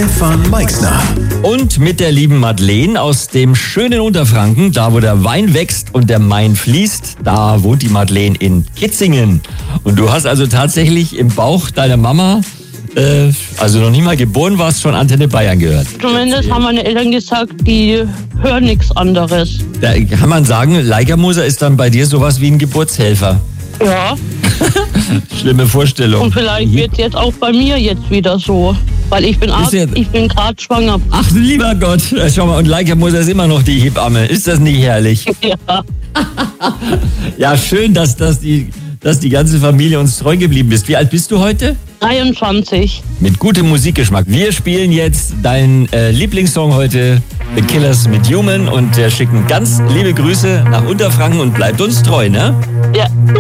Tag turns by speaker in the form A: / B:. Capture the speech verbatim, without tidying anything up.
A: Stefan Meixner.
B: Und mit der lieben Madeleine aus dem schönen Unterfranken, da wo der Wein wächst und der Main fließt, da wohnt die Madeleine in Kitzingen. Und du hast also tatsächlich im Bauch deiner Mama, äh, also noch nie mal geboren warst, schon Antenne Bayern gehört.
C: Zumindest haben meine Eltern gesagt, die hören nichts anderes.
B: Da kann man sagen, Leicamoser ist dann bei dir sowas wie ein Geburtshelfer.
C: Ja.
B: Schlimme Vorstellung.
C: Und vielleicht wird es jetzt auch bei mir jetzt wieder so. Weil ich bin Arzt,
B: ja,
C: ich bin gerade schwanger.
B: Ach, lieber Gott. Schau mal, und Leicamoser ist immer noch die Hebamme. Ist das nicht herrlich?
C: Ja.
B: Ja, schön, dass, dass, die, dass die ganze Familie uns treu geblieben ist. Wie alt bist du heute?
C: dreiundzwanzig.
B: Mit gutem Musikgeschmack. Wir spielen jetzt deinen äh, Lieblingssong heute, The Killers mit Human, und äh, schicken ganz liebe Grüße nach Unterfranken und bleibt uns treu, ne?
C: Ja.